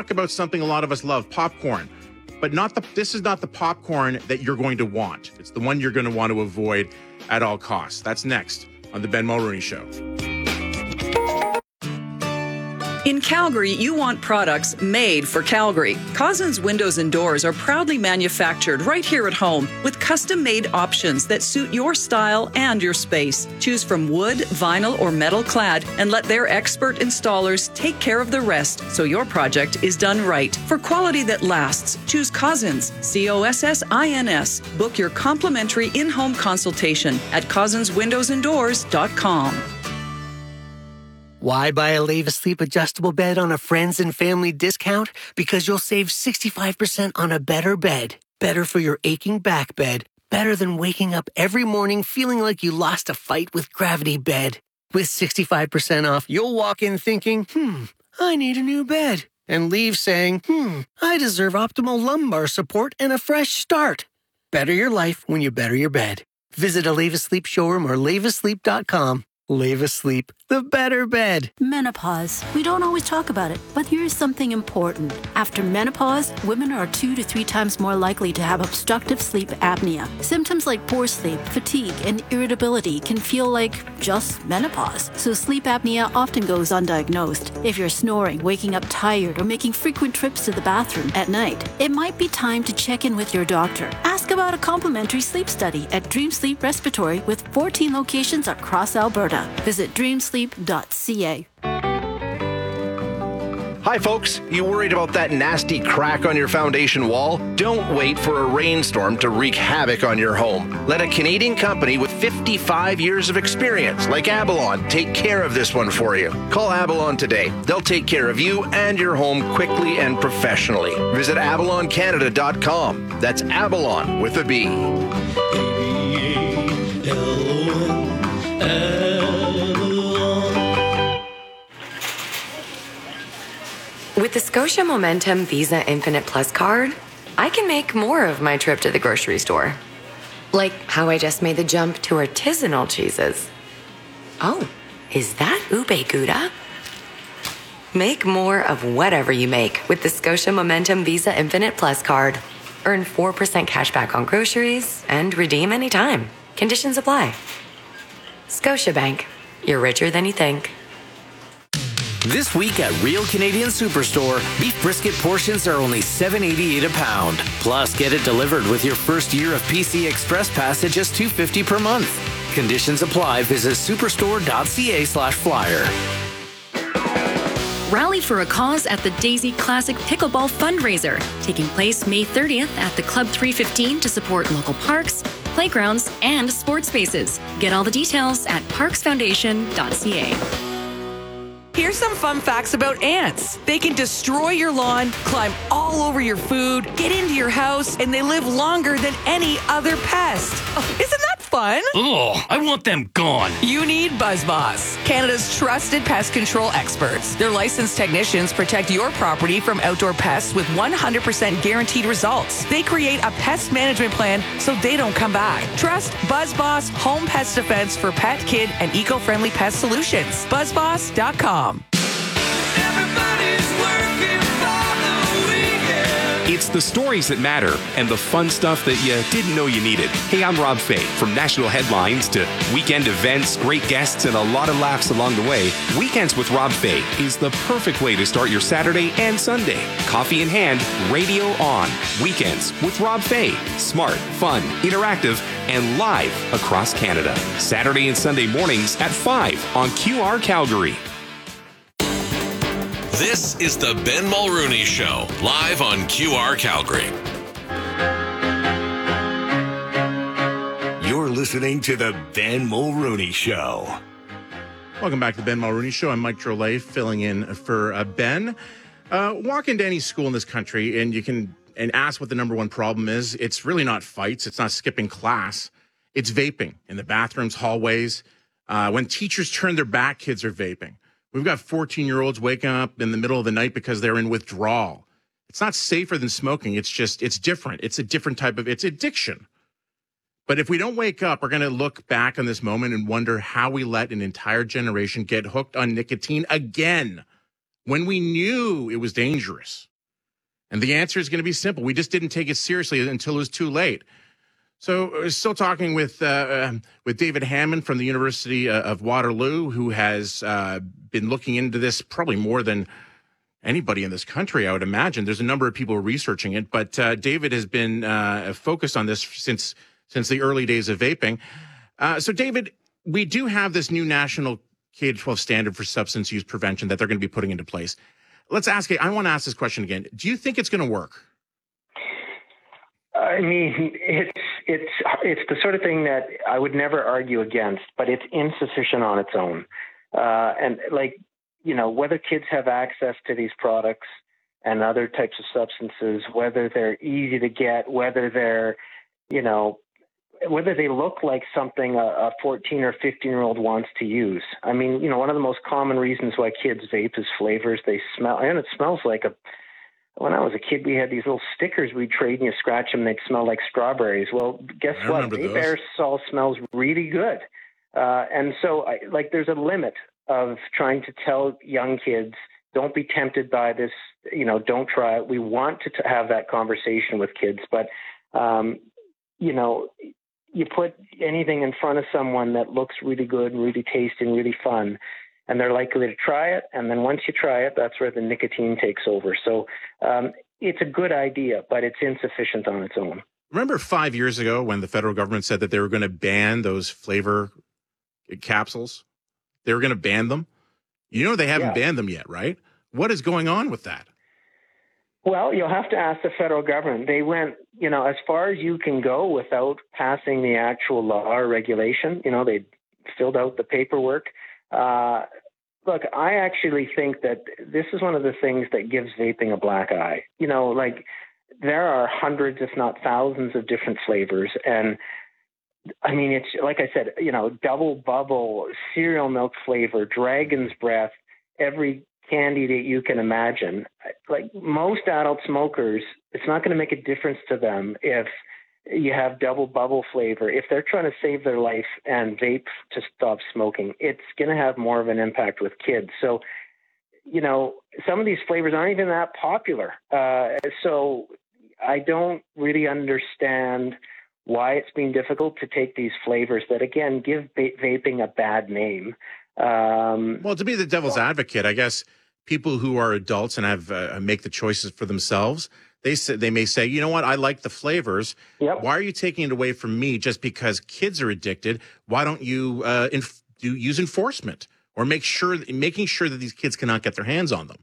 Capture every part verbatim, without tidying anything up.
talk about something a lot of us love, popcorn. But not the. This is not the popcorn that you're going to want. It's the one you're going to want to avoid at all costs. That's next on the Ben Mulroney Show. In Calgary, you want products made for Calgary. Cousins Windows and Doors are proudly manufactured right here at home with custom-made options that suit your style and your space. Choose from wood, vinyl, or metal clad and let their expert installers take care of the rest so your project is done right. For quality that lasts, choose Cousins, C O S S I N S. Book your complimentary in-home consultation at cousins windows and doors dot com. Why buy a Leave Asleep adjustable bed on a friends and family discount? Because you'll save sixty-five percent on a better bed. Better for your aching back bed. Better than waking up every morning feeling like you lost a fight with Gravity Bed. With sixty-five percent off, you'll walk in thinking, hmm, I need a new bed. And leave saying, hmm, I deserve optimal lumbar support and a fresh start. Better your life when you better your bed. Visit a Leave Asleep showroom or leave asleep dot com. Leave Asleep, the better bed. Menopause. We don't always talk about it, but here's something important. After menopause, women are two to three times more likely to have obstructive sleep apnea. Symptoms like poor sleep, fatigue, and irritability can feel like just menopause. So sleep apnea often goes undiagnosed. If you're snoring, waking up tired, or making frequent trips to the bathroom at night, it might be time to check in with your doctor. Ask about a complimentary sleep study at Dream Sleep Respiratory with fourteen locations across Alberta. Visit dream sleep dot c a. Hi folks, you worried about that nasty crack on your foundation wall? Don't wait for a rainstorm to wreak havoc on your home. Let a Canadian company with fifty-five years of experience, like Abalon, take care of this one for you. Call Abalon today. They'll take care of you and your home quickly and professionally. Visit abalon canada dot com. That's Abalon with a B. With the Scotia Momentum Visa Infinite Plus card, I can make more of my trip to the grocery store. Like how I just made the jump to artisanal cheeses. Oh, is that ube gouda? Make more of whatever you make with the Scotia Momentum Visa Infinite Plus card. Earn four percent cash back on groceries and redeem anytime. Conditions apply. Scotiabank. You're richer than you think. This week at Real Canadian Superstore, beef brisket portions are only seven eighty-eight a pound. Plus, get it delivered with your first year of P C Express Pass at just two fifty per month. Conditions apply. Visit superstore dot c a slash flyer. Rally for a cause at the Daisy Classic Pickleball Fundraiser, taking place May thirtieth at the Club three fifteen to support local parks, playgrounds, and sports spaces. Get all the details at parks foundation dot c a. Here's some fun facts about ants. They can destroy your lawn, climb all over your food, get into your house, and they live longer than any other pest. Oh, isn't that fun? Oh, I want them gone. You need BuzzBoss, Canada's trusted pest control experts. Their licensed technicians protect your property from outdoor pests with one hundred percent guaranteed results. They create a pest management plan so they don't come back. Trust BuzzBoss Home Pest Defense for pet, kid, and eco-friendly pest solutions. buzz boss dot com. It's the stories that matter and the fun stuff that you didn't know you needed. Hey, I'm Rob Fay. From national headlines to weekend events, great guests, and a lot of laughs along the way, Weekends with Rob Fay is the perfect way to start your Saturday and Sunday. Coffee in hand, radio on. Weekends with Rob Fay. Smart, fun, interactive, and live across Canada. Saturday and Sunday mornings at five on Q R Calgary. This is the Ben Mulroney Show, live on Q R Calgary. You're listening to the Ben Mulroney Show. Welcome back to the Ben Mulroney Show. I'm Mike Drolet, filling in for uh, Ben. Uh, walk into any school in this country and you can and ask what the number one problem is. It's really not fights. It's not skipping class. It's vaping in the bathrooms, hallways. Uh, when teachers turn their back, kids are vaping. We've got fourteen-year-olds waking up in the middle of the night because they're in withdrawal. It's not safer than smoking. It's just, it's different. It's a different type of, it's addiction. But if we don't wake up, we're going to look back on this moment and wonder how we let an entire generation get hooked on nicotine again when we knew it was dangerous. And the answer is going to be simple. We just didn't take it seriously until it was too late. So we're still talking with uh, with David Hammond from the University of Waterloo, who has uh, been looking into this probably more than anybody in this country, I would imagine. There's a number of people researching it, but uh, David has been uh, focused on this since since the early days of vaping. Uh, so, David, we do have this new national K twelve standard for substance use prevention that they're going to be putting into place. Let's ask it. I want to ask this question again. Do you think it's going to work? I mean, it's it's it's the sort of thing that I would never argue against, but it's insufficient on its own. Uh, and like, you know, whether kids have access to these products and other types of substances, whether they're easy to get, whether they're, you know, whether they look like something a fourteen or fifteen year old wants to use. I mean, you know, one of the most common reasons why kids vape is flavors. They smell, and it smells like a, when I was a kid, we had these little stickers we'd trade and you scratch them, they'd smell like strawberries. Well, guess I what? Vape aerosol smells really good. Uh, and so, I, like, there's a limit of trying to tell young kids, don't be tempted by this, you know, don't try it. We want to t- have that conversation with kids, but, um, you know, you put anything in front of someone that looks really good, really tasty, and really fun, and they're likely to try it. And then once you try it, that's where the nicotine takes over. So um, it's a good idea, but it's insufficient on its own. Remember five years ago when the federal government said that they were going to ban those flavor capsules? They were going to ban them. You know, they haven't yeah. banned them yet, right? What is going on with that? Well, you'll have to ask the federal government. They went, you know, as far as you can go without passing the actual law or regulation. You know, they filled out the paperwork. Uh, look, I actually think that this is one of the things that gives vaping a black eye. You know, like there are hundreds, if not thousands, of different flavors. And I mean, it's like I said, you know, double bubble, cereal milk flavor, dragon's breath, every candy that you can imagine. Like most adult smokers, it's not going to make a difference to them if you have double bubble flavor. If they're trying to save their life and vape to stop smoking, it's going to have more of an impact with kids. So, you know, some of these flavors aren't even that popular. Uh, so I don't really understand why it's been difficult to take these flavors that, again, give va- vaping a bad name. Um, well, to be the devil's advocate, I guess people who are adults and have uh, make the choices for themselves, they say, they may say, you know what, I like the flavors. Yep. Why are you taking it away from me just because kids are addicted? Why don't you uh, inf- do use enforcement or make sure making sure that these kids cannot get their hands on them?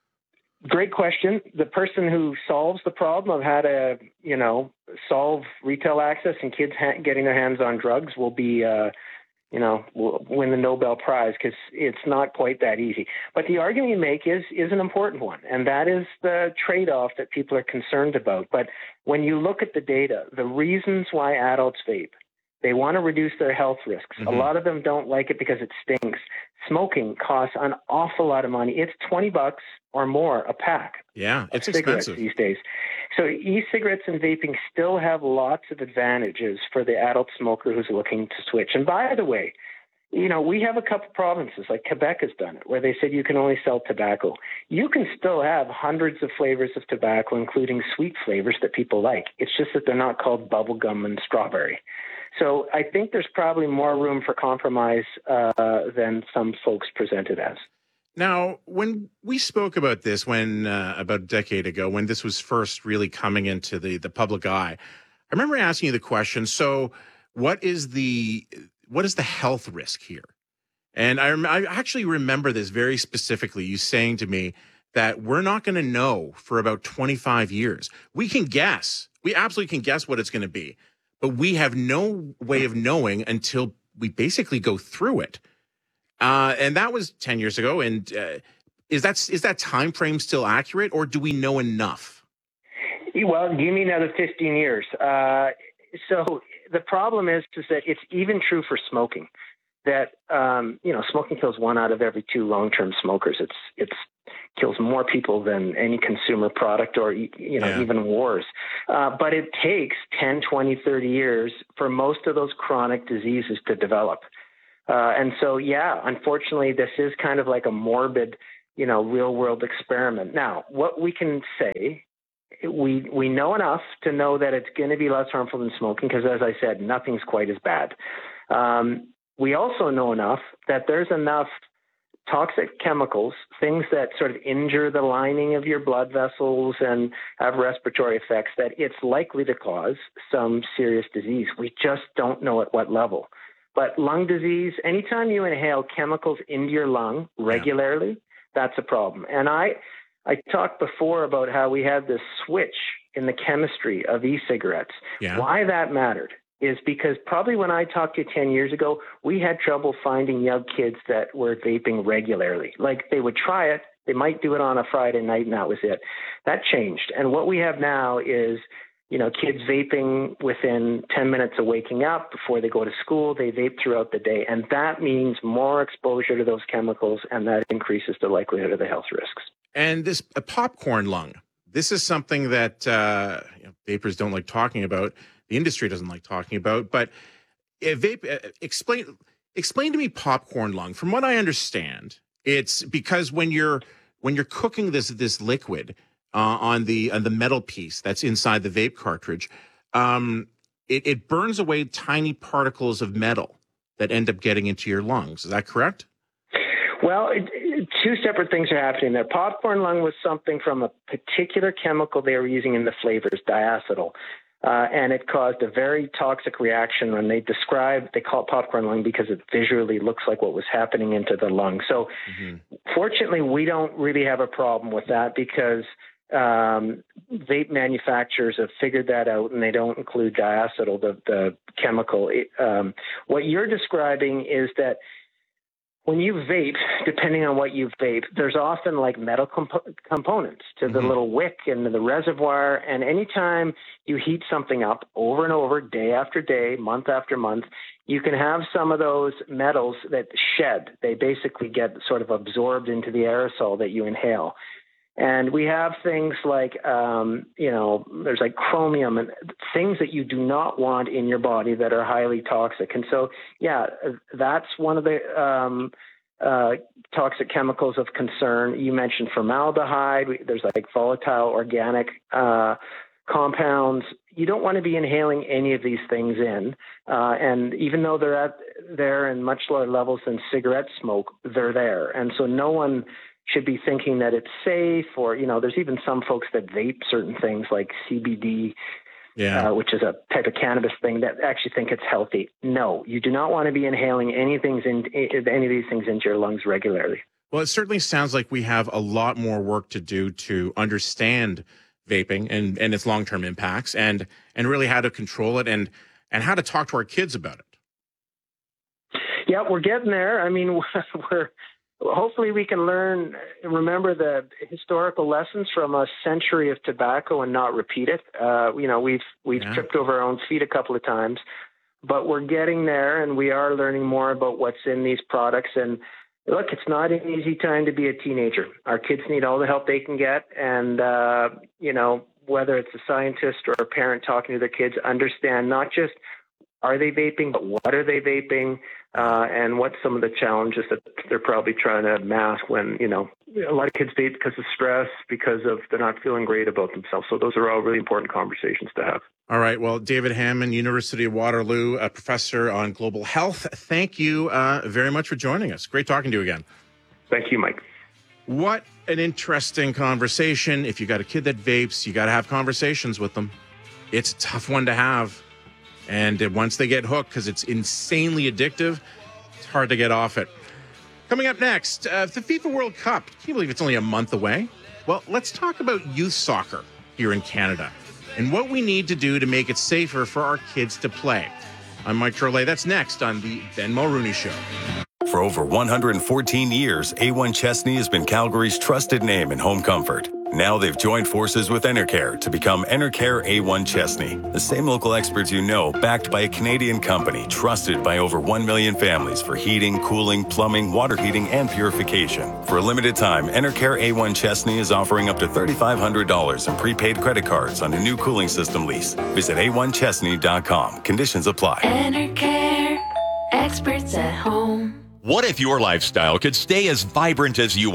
Great question. The person who solves the problem of how to, you know, solve retail access and kids ha- getting their hands on drugs will be, uh, you know, will win the Nobel Prize because it's not quite that easy. But the argument you make is is an important one, and that is the trade-off that people are concerned about. But when you look at the data, the reasons why adults vape, they want to reduce their health risks. Mm-hmm. A lot of them don't like it because it stinks. Smoking costs an awful lot of money. It's twenty bucks or more a pack. Yeah, it's of cigarettes expensive these days. So e-cigarettes and vaping still have lots of advantages for the adult smoker who's looking to switch. And by the way, you know, we have a couple provinces, like Quebec has done it, where they said you can only sell tobacco. You can still have hundreds of flavors of tobacco, including sweet flavors that people like. It's just that they're not called bubblegum and strawberry. So I think there's probably more room for compromise uh, than some folks present it as. Now, when we spoke about this, when uh, about a decade ago, when this was first really coming into the, the public eye, I remember asking you the question, so what is the what is the health risk here? And I, rem- I actually remember this very specifically, you saying to me that we're not going to know for about twenty-five years. We can guess. We absolutely can guess what it's going to be, but we have no way of knowing until we basically go through it. Uh, and that was ten years ago. And uh, is that is that time frame still accurate, or do we know enough? Well, give me another fifteen years. Uh, so the problem is, is that it's even true for smoking. That um, you know, smoking kills one out of every two long-term smokers. It's it's kills more people than any consumer product or you know yeah. even wars. Uh, but it takes ten, twenty, thirty years for most of those chronic diseases to develop. Uh, and so, yeah, unfortunately, this is kind of like a morbid, you know, real world experiment. Now, what we can say we we know enough to know that it's going to be less harmful than smoking because, as I said, nothing's quite as bad. Um, we also know enough that there's enough toxic chemicals, things that sort of injure the lining of your blood vessels and have respiratory effects, that it's likely to cause some serious disease. We just don't know at what level. But lung disease, anytime you inhale chemicals into your lung regularly, yeah. that's a problem. And I, I talked before about how we had this switch in the chemistry of e-cigarettes. Yeah. Why that mattered is because probably when I talked to you ten years ago, we had trouble finding young kids that were vaping regularly. Like they would try it, they might do it on a Friday night, and that was it. That changed. And what we have now is, you know, kids vaping within ten minutes of waking up before they go to school. They vape throughout the day. And that means more exposure to those chemicals, and that increases the likelihood of the health risks. And this a popcorn lung, this is something that uh, you know, vapors don't like talking about. The industry doesn't like talking about, but uh, vape, uh, explain explain to me popcorn lung. From what I understand, it's because when you're when you're cooking this this liquid uh, on the on the metal piece that's inside the vape cartridge, um, it, it burns away tiny particles of metal that end up getting into your lungs. Is that correct? Well, it, it, two separate things are happening there. Popcorn lung was something from a particular chemical they were using in the flavors, diacetyl. Uh, and it caused a very toxic reaction when they describe, they call it popcorn lung because it visually looks like what was happening into the lung. So mm-hmm. fortunately, we don't really have a problem with that because um, vape manufacturers have figured that out and they don't include diacetyl, the, the chemical. It, um, what you're describing is that when you vape, depending on what you vape, there's often like metal comp- components to the mm-hmm. little wick and the reservoir. And anytime you heat something up over and over, day after day, month after month, you can have some of those metals that shed. They basically get sort of absorbed into the aerosol that you inhale. And we have things like, um, you know, there's like chromium and things that you do not want in your body that are highly toxic. And so, yeah, that's one of the um, uh, toxic chemicals of concern. You mentioned formaldehyde. There's like volatile organic uh, compounds. You don't want to be inhaling any of these things in. Uh, and even though they're at there in much lower levels than cigarette smoke, they're there. And so no one should be thinking that it's safe, or, you know, there's even some folks that vape certain things like C B D, yeah. uh, which is a type of cannabis thing, that actually think it's healthy. No, you do not want to be inhaling anything in, any of these things into your lungs regularly. Well, it certainly sounds like we have a lot more work to do to understand vaping and, and its long-term impacts and, and really how to control it and, and how to talk to our kids about it. Yeah, we're getting there. I mean, we're, hopefully we can learn, remember the historical lessons from a century of tobacco and not repeat it. Uh, you know, we've we've yeah. tripped over our own feet a couple of times, but we're getting there, and we are learning more about what's in these products. And look, it's not an easy time to be a teenager. Our kids need all the help they can get, and uh, you know, whether it's a scientist or a parent talking to their kids, understand not just are they vaping, but what are they vaping, uh, and what's some of the challenges that they're probably trying to mask when, you know, a lot of kids vape because of stress, because of they're not feeling great about themselves. So those are all really important conversations to have. All right. Well, David Hammond, University of Waterloo, a professor on global health. Thank you uh, very much for joining us. Great talking to you again. Thank you, Mike. What an interesting conversation. If you got a kid that vapes, you got to have conversations with them. It's a tough one to have. And once they get hooked, because it's insanely addictive, it's hard to get off it. Coming up next, uh, the FIFA World Cup. Can you believe it's only a month away? Well, let's talk about youth soccer here in Canada and what we need to do to make it safer for our kids to play. I'm Mike Trolet. That's next on the Ben Mulrooney Show. For over one hundred fourteen years, A one Chesney has been Calgary's trusted name in home comfort. Now they've joined forces with Enercare to become Enercare A one Chesney. The same local experts you know, backed by a Canadian company, trusted by over one million families for heating, cooling, plumbing, water heating, and purification. For a limited time, Enercare A one Chesney is offering up to three thousand five hundred dollars in prepaid credit cards on a new cooling system lease. Visit A one Chesney dot com. Conditions apply. Enercare, experts at home. What if your lifestyle could stay as vibrant as you are,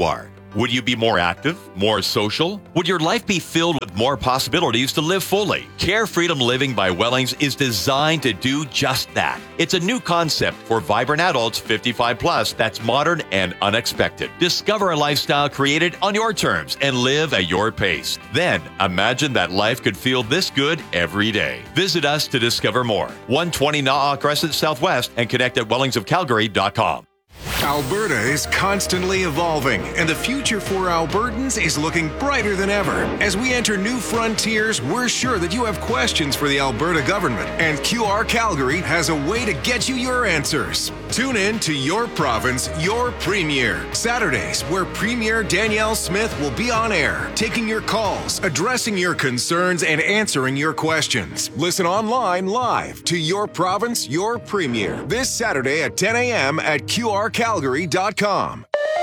Would you be more active, more social? Would your life be filled with more possibilities to live fully? Care Freedom Living by Wellings is designed to do just that. It's a new concept for vibrant adults fifty-five plus that's modern and unexpected. Discover a lifestyle created on your terms and live at your pace. Then imagine that life could feel this good every day. Visit us to discover more. one twenty Na'a Crescent Southwest and connect at wellings of calgary dot com. Alberta is constantly evolving, and the future for Albertans is looking brighter than ever. As we enter new frontiers, we're sure that you have questions for the Alberta government, and Q R Calgary has a way to get you your answers. Tune in to Your Province, Your Premier, Saturdays, where Premier Danielle Smith will be on air, taking your calls, addressing your concerns, and answering your questions. Listen online live to Your Province, Your Premier, this Saturday at ten a.m. at Q R calgary dot com.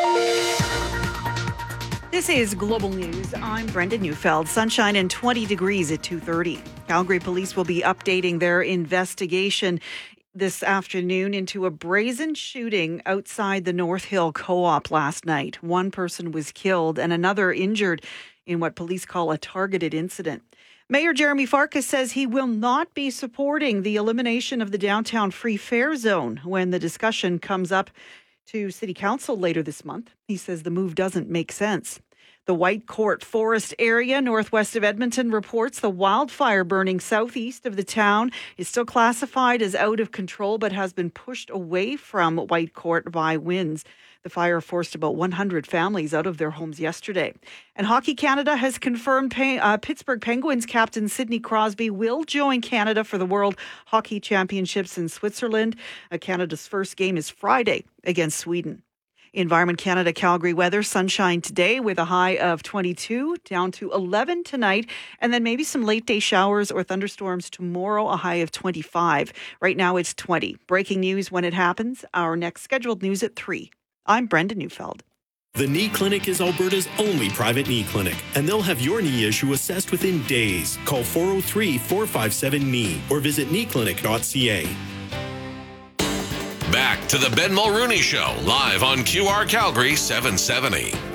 This is Global News. I'm Brenda Neufeld. Sunshine and twenty degrees at two thirty. Calgary police will be updating their investigation this afternoon into a brazen shooting outside the North Hill Co-op last night. One person was killed and another injured in what police call a targeted incident. Mayor Jeremy Farkas says he will not be supporting the elimination of the downtown free fare zone when the discussion comes up to City Council later this month. He says the move doesn't make sense. The Whitecourt Forest area northwest of Edmonton reports the wildfire burning southeast of the town is still classified as out of control but has been pushed away from Whitecourt by winds. The fire forced about one hundred families out of their homes yesterday. And Hockey Canada has confirmed Pe- uh, Pittsburgh Penguins captain Sidney Crosby will join Canada for the World Hockey Championships in Switzerland. Uh, Canada's first game is Friday against Sweden. Environment Canada Calgary weather, sunshine today with a high of twenty-two, down to eleven tonight, and then maybe some late day showers or thunderstorms tomorrow, a high of twenty-five. Right now it's twenty. Breaking news when it happens. Our next scheduled news at three. I'm Brenda Neufeld. The Knee Clinic is Alberta's only private knee clinic, and they'll have your knee issue assessed within days. Call four oh three, four five seven, K N E E or visit knee clinic dot c a. Back to the Ben Mulrooney Show, live on Q R Calgary seven seventy.